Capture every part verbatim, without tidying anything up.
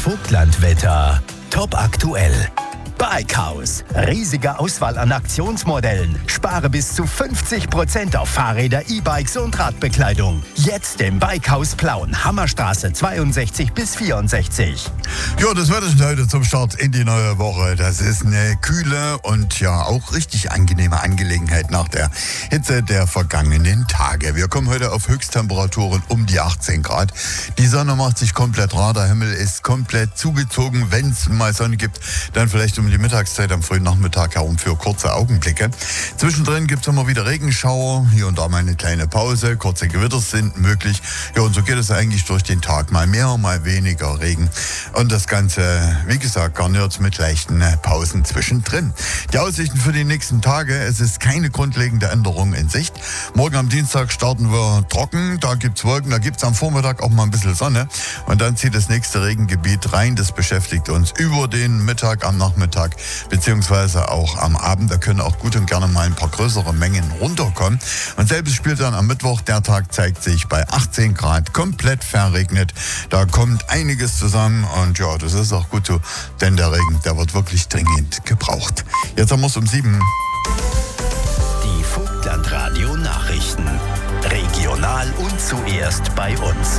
Vogtlandwetter. Top aktuell. Bikehaus. Riesige Auswahl an Aktionsmodellen. Spare bis zu fünfzig Prozent auf Fahrräder, E-Bikes und Radbekleidung. Jetzt im Bikehaus Plauen. Hammerstraße zweiundsechzig bis vierundsechzig. Ja, das Wetter ist heute zum Start in die neue Woche. Das ist eine kühle und ja auch richtig angenehme Angelegenheit nach der Hitze der vergangenen Tage. Wir kommen heute auf Höchsttemperaturen um die achtzehn Grad. Die Sonne macht sich komplett rar. Der Himmel ist komplett zugezogen. Wenn es mal Sonne gibt, dann vielleicht um die Mittagszeit am frühen Nachmittag herum für kurze Augenblicke. Zwischendrin gibt es immer wieder Regenschauer, hier und da mal eine kleine Pause, kurze Gewitter sind möglich. Ja, und so geht es eigentlich durch den Tag. Mal mehr, mal weniger Regen. Und das Ganze, wie gesagt, garniert mit leichten Pausen zwischendrin. Die Aussichten für die nächsten Tage, es ist keine grundlegende Änderung in Sicht. Morgen am Dienstag starten wir trocken, da gibt es Wolken, da gibt es am Vormittag auch mal ein bisschen Sonne. Und dann zieht das nächste Regengebiet rein, das beschäftigt uns über den Mittag, am Nachmittag beziehungsweise auch am Abend. Da können auch gut und gerne mal ein paar größere Mengen runterkommen. Und selbes spielt dann am Mittwoch. Der Tag zeigt sich bei achtzehn Grad, komplett verregnet. Da kommt einiges zusammen und ja, das ist auch gut so, denn der Regen, der wird wirklich dringend gebraucht. Jetzt haben wir es um sieben. Die Vogtlandradio Nachrichten. Regional und zuerst bei uns.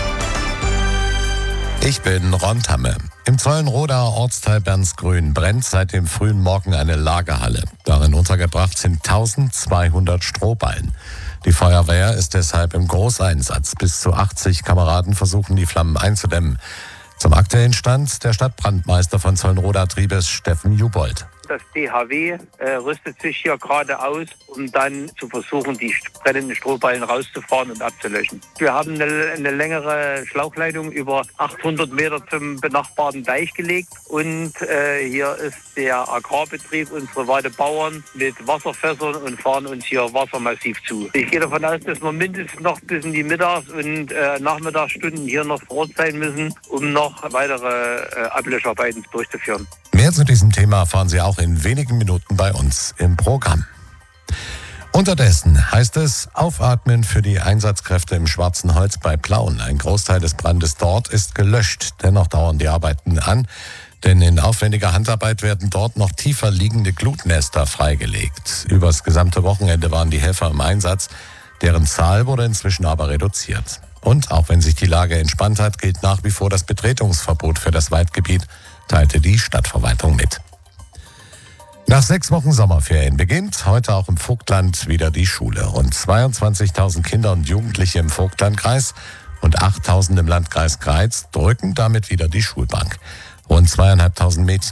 Ich bin Ron Tamme. Im Zollenroder Ortsteil Bernsgrün brennt seit dem frühen Morgen eine Lagerhalle. Darin untergebracht sind eintausendzweihundert Strohballen. Die Feuerwehr ist deshalb im Großeinsatz. Bis zu achtzig Kameraden versuchen, die Flammen einzudämmen. Zum aktuellen Stand der Stadtbrandmeister von Zollenroda Triebes, Steffen Jubold. Das D H W äh, rüstet sich hier gerade aus, um dann zu versuchen, die brennenden Strohballen rauszufahren und abzulöschen. Wir haben eine, eine längere Schlauchleitung über achthundert Meter zum benachbarten Deich gelegt und äh, hier ist der Agrarbetrieb, unsere Weidebauern mit Wasserfässern und fahren uns hier Wasser massiv zu. Ich gehe davon aus, dass wir mindestens noch bis in die Mittags- und äh, Nachmittagsstunden hier noch vor Ort sein müssen, um noch weitere äh, Ablöscharbeiten durchzuführen. Mehr zu diesem Thema erfahren Sie auch in wenigen Minuten bei uns im Programm. Unterdessen heißt es aufatmen für die Einsatzkräfte im Schwarzen Holz bei Plauen. Ein Großteil des Brandes dort ist gelöscht. Dennoch dauern die Arbeiten an, denn in aufwendiger Handarbeit werden dort noch tiefer liegende Glutnester freigelegt. Übers gesamte Wochenende waren die Helfer im Einsatz. Deren Zahl wurde inzwischen aber reduziert. Und auch wenn sich die Lage entspannt hat, gilt nach wie vor das Betretungsverbot für das Waldgebiet, teilte die Stadtverwaltung mit. Nach sechs Wochen Sommerferien beginnt heute auch im Vogtland wieder die Schule. Rund zweiundzwanzigtausend Kinder und Jugendliche im Vogtlandkreis und achttausend im Landkreis Greiz drücken damit wieder die Schulbank. Rund zweieinhalbtausend Mädchen